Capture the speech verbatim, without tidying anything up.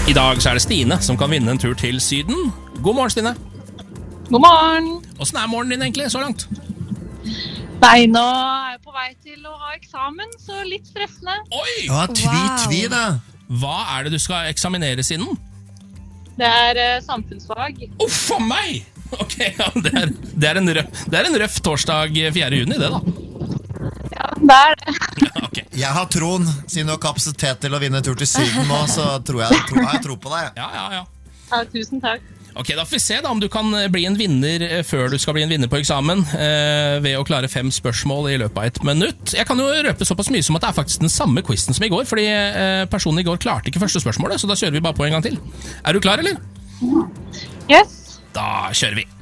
I dag så er det Stine som kan vinne en tur til Syden. God morgen, Stine. God morgen. Hvordan er morgenen din egentlig, så langt? Nei, nå er jeg på vei til å ha eksamen, så litt stressende. Oi! Ja, tvi, tvi da. Hva er det du skal eksamineres innen? Det er uh, samfunnsfag. Uff, for meg! Ok, ja, det er, det er, en, røff, det er en røff torsdag fjerde juni, det da. Ja, det er det. Ja, okay. Jeg har troen, siden du har kapasitet til å vinne tur til Syden nå, så tror jeg, tror, jeg tror på deg. Ja, ja, ja. Ja, tusen takk. Ok, da får vi se da om du kan bli en vinner før du skal bli en vinner på eksamen, eh, ved å klare fem spørsmål i løpet av et minutt. Jeg kan jo røpe såpass mye som at det er faktisk den samme quizen som i går, fordi eh, personen i går klarte ikke første spørsmålet, så da kjører vi bare på en gang til. Er du klar, eller? Yes. Da kjører vi.